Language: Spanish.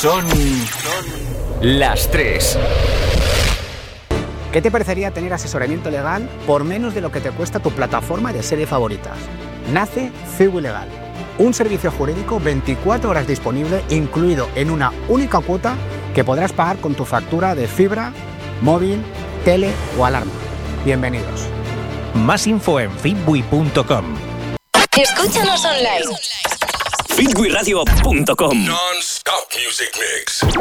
Son las 3. ¿Qué te parecería tener asesoramiento legal por menos de lo que te cuesta tu plataforma de series favoritas? Nace Cibu Legal, un servicio jurídico 24 horas disponible, incluido en una única cuota que podrás pagar con tu factura de fibra, móvil, tele o alarma. Bienvenidos. Más info en fitbui.com. Escúchanos online. fitbuiradio.com. Non-stop music mix.